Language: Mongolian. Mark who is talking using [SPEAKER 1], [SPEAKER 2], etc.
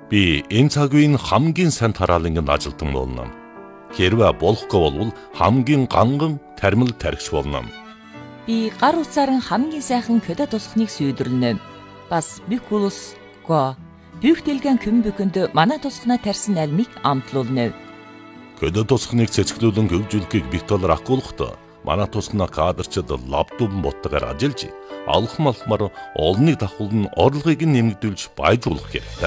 [SPEAKER 1] Би энэ цаг үеийн хамгийн сайн тараалангийн ажилтан болно. Хэрвээ болохгүй бол хамгийн ганган тармил тархич болно.
[SPEAKER 2] Би гар утсаар хамгийн сайхан көдө тусахныг сүйдрлэнэ. Бас бикулус го бүхтэлгэн күмбүхэнд манай тусахнаа тарьсан альмыг амтлуулна.
[SPEAKER 1] Көдө тусахныг цэцгэлүүлэн хөгжүүлэхийг битолор акуулахдаа манай тусахнаа кадрчид лаптопн боттойгоор ажиллаж алхам алхмаар олныг давхуулн орлогыг нэмэгдүүлж баяжуулах хэрэгтэй.